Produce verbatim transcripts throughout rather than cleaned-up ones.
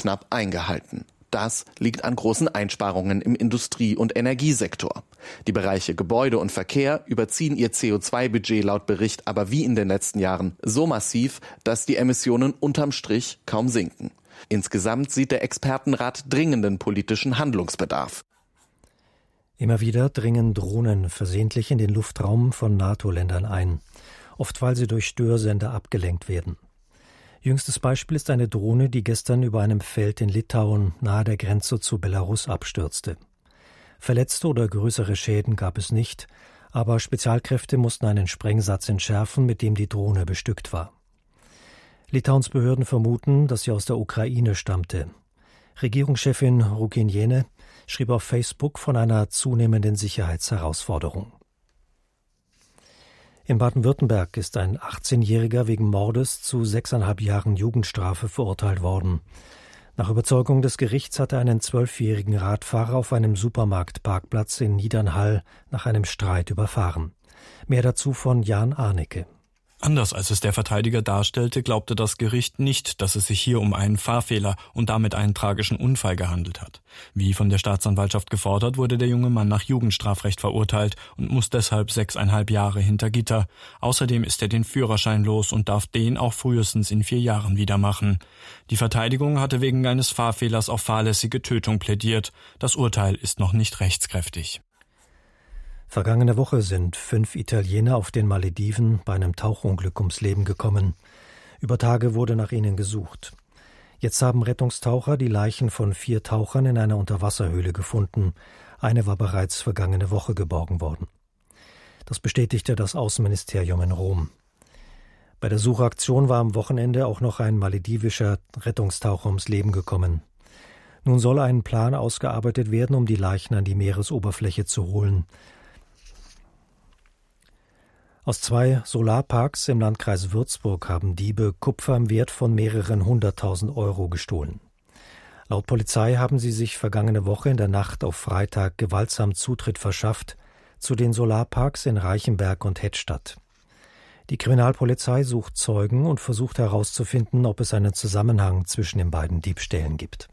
knapp eingehalten. Das liegt an großen Einsparungen im Industrie- und Energiesektor. Die Bereiche Gebäude und Verkehr überziehen ihr C O zwei Budget laut Bericht aber wie in den letzten Jahren so massiv, dass die Emissionen unterm Strich kaum sinken. Insgesamt sieht der Expertenrat dringenden politischen Handlungsbedarf. Immer wieder dringen Drohnen versehentlich in den Luftraum von NATO-Ländern ein, oft weil sie durch Störsender abgelenkt werden. Jüngstes Beispiel ist eine Drohne, die gestern über einem Feld in Litauen nahe der Grenze zu Belarus abstürzte. Verletzte oder größere Schäden gab es nicht, aber Spezialkräfte mussten einen Sprengsatz entschärfen, mit dem die Drohne bestückt war. Litauens Behörden vermuten, dass sie aus der Ukraine stammte. Regierungschefin Ruginiene schrieb auf Facebook von einer zunehmenden Sicherheitsherausforderung. In Baden-Württemberg ist ein achtzehnjähriger wegen Mordes zu sechseinhalb Jahren Jugendstrafe verurteilt worden. Nach Überzeugung des Gerichts hatte er einen zwölfjährigen Radfahrer auf einem Supermarktparkplatz in Niedernhall nach einem Streit überfahren. Mehr dazu von Jan Arnecke. Anders als es der Verteidiger darstellte, glaubte das Gericht nicht, dass es sich hier um einen Fahrfehler und damit einen tragischen Unfall gehandelt hat. Wie von der Staatsanwaltschaft gefordert, wurde der junge Mann nach Jugendstrafrecht verurteilt und muss deshalb sechseinhalb Jahre hinter Gitter. Außerdem ist er den Führerschein los und darf den auch frühestens in vier Jahren wieder machen. Die Verteidigung hatte wegen eines Fahrfehlers auf fahrlässige Tötung plädiert. Das Urteil ist noch nicht rechtskräftig. Vergangene Woche sind fünf Italiener auf den Malediven bei einem Tauchunglück ums Leben gekommen. Über Tage wurde nach ihnen gesucht. Jetzt haben Rettungstaucher die Leichen von vier Tauchern in einer Unterwasserhöhle gefunden. Eine war bereits vergangene Woche geborgen worden. Das bestätigte das Außenministerium in Rom. Bei der Suchaktion war am Wochenende auch noch ein maledivischer Rettungstaucher ums Leben gekommen. Nun soll ein Plan ausgearbeitet werden, um die Leichen an die Meeresoberfläche zu holen. Aus zwei Solarparks im Landkreis Würzburg haben Diebe Kupfer im Wert von mehreren hunderttausend Euro gestohlen. Laut Polizei haben sie sich vergangene Woche in der Nacht auf Freitag gewaltsam Zutritt verschafft zu den Solarparks in Reichenberg und Hettstadt. Die Kriminalpolizei sucht Zeugen und versucht herauszufinden, ob es einen Zusammenhang zwischen den beiden Diebstählen gibt.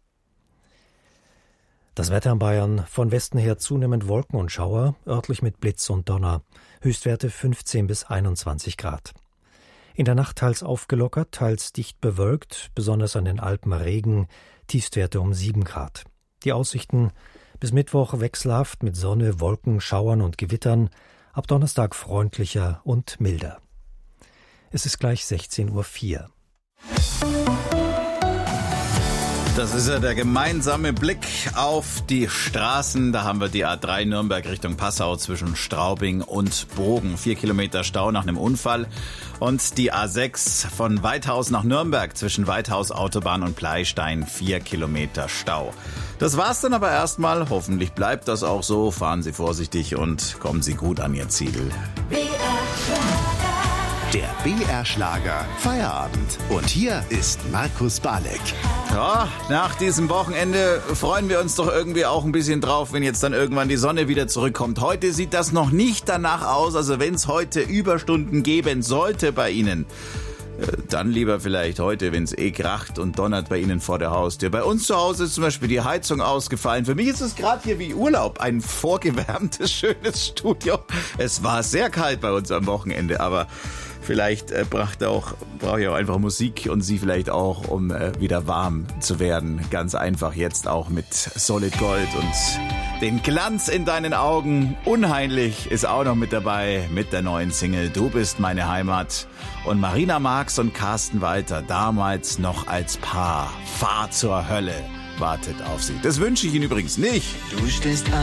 Das Wetter in Bayern: von Westen her zunehmend Wolken und Schauer, örtlich mit Blitz und Donner. Höchstwerte fünfzehn bis einundzwanzig Grad. In der Nacht teils aufgelockert, teils dicht bewölkt, besonders an den Alpen Regen, Tiefstwerte um sieben Grad. Die Aussichten: bis Mittwoch wechselhaft mit Sonne, Wolken, Schauern und Gewittern, ab Donnerstag freundlicher und milder. Es ist gleich sechzehn Uhr vier. Das ist ja der gemeinsame Blick auf die Straßen. Da haben wir die A drei Nürnberg Richtung Passau zwischen Straubing und Bogen. Vier Kilometer Stau nach einem Unfall. Und die A sechs von Weithaus nach Nürnberg zwischen Weithaus Autobahn und Pleistein. Vier Kilometer Stau. Das war's dann aber erstmal. Hoffentlich bleibt das auch so. Fahren Sie vorsichtig und kommen Sie gut an Ihr Ziel. Der B R-Schlager Feierabend. Und hier ist Markus Balek. Ja, nach diesem Wochenende freuen wir uns doch irgendwie auch ein bisschen drauf, wenn jetzt dann irgendwann die Sonne wieder zurückkommt. Heute sieht das noch nicht danach aus, also wenn es heute Überstunden geben sollte bei Ihnen, dann lieber vielleicht heute, wenn es eh kracht und donnert bei Ihnen vor der Haustür. Bei uns zu Hause ist zum Beispiel die Heizung ausgefallen. Für mich ist es gerade hier wie Urlaub, ein vorgewärmtes, schönes Studio. Es war sehr kalt bei uns am Wochenende, aber vielleicht äh, brauche auch, brauch ich auch einfach Musik und Sie vielleicht auch, um äh, wieder warm zu werden. Ganz einfach jetzt auch mit Solid Gold und den Glanz in deinen Augen. Unheimlich ist auch noch mit dabei mit der neuen Single Du bist meine Heimat. Und Marina Marx und Carsten Walter, damals noch als Paar, Fahr zur Hölle, wartet auf Sie. Das wünsche ich Ihnen übrigens nicht. Du stehst an